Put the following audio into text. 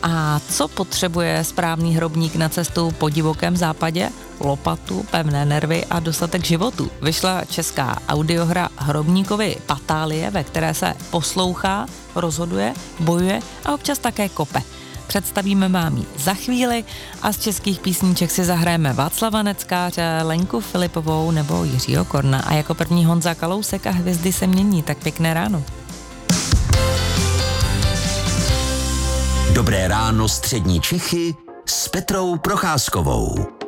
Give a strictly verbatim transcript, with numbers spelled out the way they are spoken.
A co potřebuje správný hrobník na cestu po divokém západě? Lopatu, pevné nervy a dostatek životu. Vyšla česká audiohra Hrobníkovy patálie, ve které se poslouchá, rozhoduje, bojuje a občas také kope. Představíme vám ji za chvíli a z českých písniček si zahrajeme Václava Neckáře, Lenku Filipovou nebo Jiřího Korna. A jako první Honza Kalousek a Hvězdy se mění. Tak pěkné ráno. Dobré ráno střední Čechy s Petrou Procházkovou.